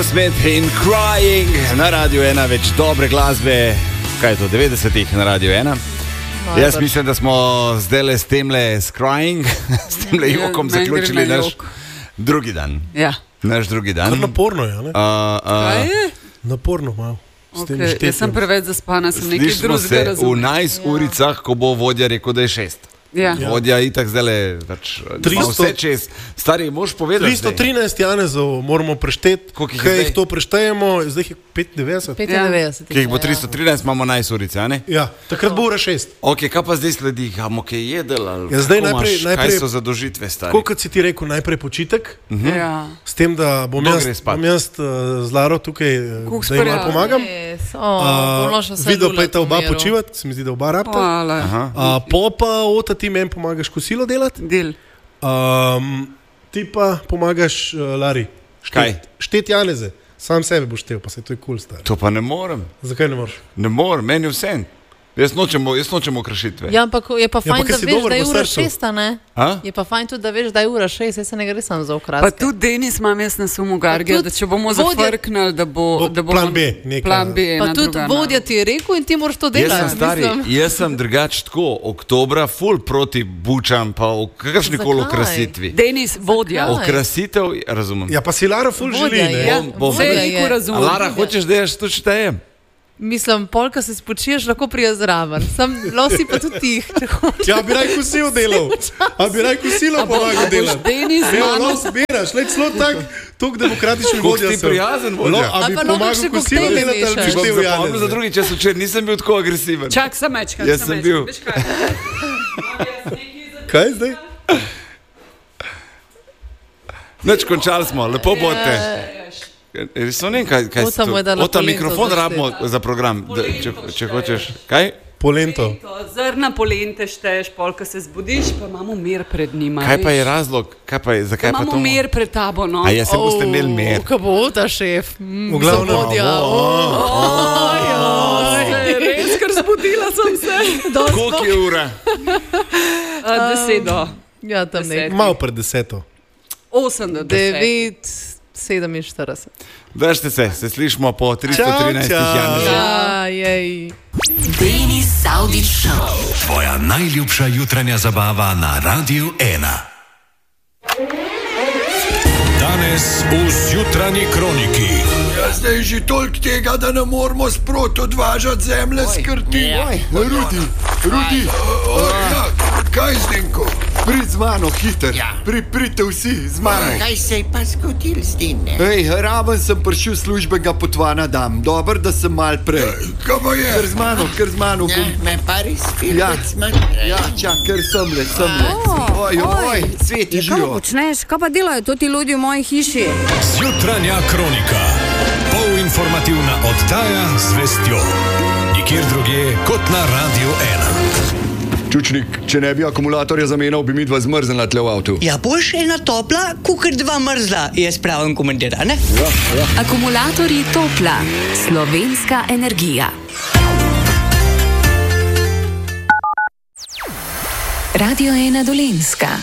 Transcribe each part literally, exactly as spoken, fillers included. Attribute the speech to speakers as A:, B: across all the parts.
A: Aerosmith in Crying na Radio ena, več dobre glasbe, kaj je to, devetdesetih na Radio ena. No, Jaz pač. mislim, da smo zdaj s temle s Crying, s temle jokom ja, zaključili naš jok. drugi dan.
B: Ja.
A: Naš drugi dan.
C: Kar naporno je, ne?
A: Uh, uh,
B: kaj je?
C: Naporno malo.
B: Okay. Jaz sem preveč zaspana, sem nekaj drugega razumela.
A: V najst uricah, ja. ko bo vodja rekel, da je šest.
B: Ja.
A: Vodja itak zdaj pač, vse čez. Stari, moš povedati
C: tristo trinajst Janezov moramo prešteti, kaj jih to preštejemo, zdaj je petindevetdeset.
D: petindevetdeset.
A: Ki jih bo tristo trinajst, imamo najst urice, a ne?
C: Ja, takrat bo ura šest.
A: Ok, kaj pa zdaj sledi? Hamo kaj jedel ali
C: ja, zdaj najprej,
A: maš,
C: najprej,
A: kaj so zadožitve, stari?
C: Tako kot si ti rekel, najprej počitek,
A: uh-huh.
B: ja.
C: s tem, da bom jaz, bom jaz uh, z Laro tukaj, Kuk da jim malo pomagam.
D: Yes. Oh, uh,
C: Video pa je ta oba počivati, se mi zdi, da oba rabta. Uh, po pa ota ti meni pomagaš kosilo delati.
B: Del.
C: Um, ti pa pomagaš, uh, Lari. Štet,
A: Kaj?
C: Štet Janeze. Sam sebe boš štel, pa se to je kul, cool, stari.
A: To pa ne morem.
C: Zakaj ne moreš?
A: Ne morem, meni je vse. Jaz nočemo, jaz nočemo kršitve.
D: Ja, ampak je pa fajn, ja, da veš, da je ura šesta, ne?
A: A?
D: Je pa fajn tudi, da veš, da je ura šest, jaz se ne gre sam za ukratke.
B: Pa tudi Denis imam jaz na sumu Gargija, da če bomo zafrknili, da bo... Da bo
C: plan B. Neka.
B: Plan B
D: pa tudi
B: druga,
D: vodja ti je rekel in ti moraš to delati.
A: Jaz sem stari, jaz sem drugač tako, oktobra, ful proti bučam, pa v kakršnikoli okrasitvi.
B: Denis, vodja.
A: Okrasitev, razumem.
C: Ja, pa si Lara ful želi, ne?
B: Ja, vse je razumem.
A: Lara, hočeš, da jaz to čitajem?
D: Mislim, polka se spočiješ, lahko prija zraven. Sam losi pa tudi tih, če hočeš.
C: Ja, bi raj kosil delal. A bi raj kosilo pomagal delati.
B: Denis,
C: ne, los beraš, leč celo tak, tuk demokratični vodja sem.
A: Kako ti prijazen vodja?
C: A bi pomagal kosilo delati, ali bi štel Janez.
A: Zapomnil za drugi čas včer, nisem bil tako agresiven.
B: Čak, sem mečkan,
A: Jaz sem bil.
C: Kaj zdaj?
A: Neč, končali smo, lepo bote. Res so ne, kaj, kaj
D: Ota
A: to? Ota, mikrofon rabimo za program, da, če, če hočeš. Kaj?
C: Polento.
B: Zrna polente šteješ, polka se zbudiš, pa imamo mir pred njima.
A: Kaj pa je razlog? Kaj pa je, zakaj pa to?
B: Imamo mir pred tabo, no.
A: A ja, se boste imeli mir.
D: Kaj bo ta šef?
C: V glavnem.
B: Res, ker zbudila sem se.
A: Koliko je ura?
B: Deset do.
D: Ja, tam nekaj.
C: Malo pred deseto.
B: Osem do deset.
D: Devet. sedeminštirideset.
A: Držite se, se slišimo po tristo trinajstih Janezih.
D: Ja, jej.
E: Denis Saudić Show. Tvoja najljubša jutranja zabava na Radiu ena. Danes v Zjutranji kroniki.
F: Ja, zdaj že toliko tega, da ne moramo sproti odvažati zemlje s krti. Rudi, Rudi, o, o, ja, kaj Zdenko? Prid z mano, hiter, ja. Pri, pridite vsi z mano.
G: Kaj se je pa zgodil s tem, ne?
F: Hej, raven sem prišel službenega potvana dam, dober, da sem mal prej. Kaj pa je? Ker z mano, ker z mano.
G: Ja, me pa res filmet
F: ja.
G: z mano.
F: Ja, čak, ker semle, semle. Oj, oj, cveti živo.
H: Kaj počneš? Kaj pa delajo to ti ljudi v moji hiši?
E: Zjutranja kronika. Polinformativna oddaja z vestjo. Nikjer drugje kot na Radiu ena.
F: Čučnik, če ne bi akumulatorja zamenjal, bi mi dva zmrznila tle v avtu.
I: Ja, boš ena topla, kukar dva mrzla, je spravim komentar, ne?
F: Ja, ja.
E: Akumulatorji Topla. Slovenska energija. Radio ena Dolenjska.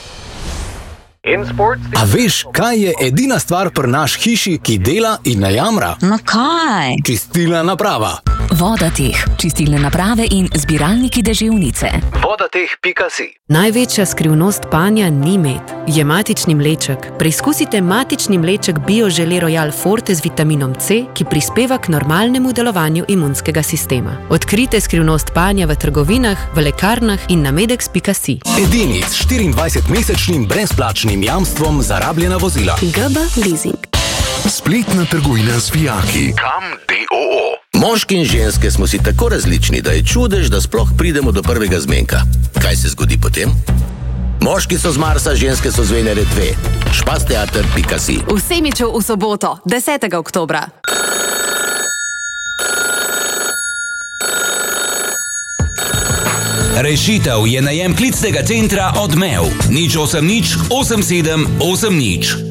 J: A veš, kaj je edina stvar pri naš hiši, ki dela in ne jamra?
H: No kaj?
J: Čistilna naprava.
E: Vodateh, čistilne naprave in zbiralniki deževnice.
J: Vodateh pika si.
K: Največja skrivnost panja ni med, je matični mleček. Preizkusite matični mleček BioGelé Royal Forte z vitaminom C, ki prispeva k normalnemu delovanju imunskega sistema. Odkrite skrivnost panja v trgovinah, v lekarnah in na medex pika si.
J: Edini s štiriindvajsetmesečnim brezplačnim jamstvom za rabljena vozila.
K: G B Leasing.
E: Spletna trgovina z vijaki. Kam D O O.
L: Moški in ženske smo si tako različni, da je čudež, da sploh pridemo do prvega zmenka. Kaj se zgodi potem? Moški so z Marsa, ženske so z Venere dve. špasteater pika si.
M: V Semiču v soboto, desetega oktobra.
N: Rešitev je najem klicnega centra Odmev. nič osem nič osem sedem osem nič.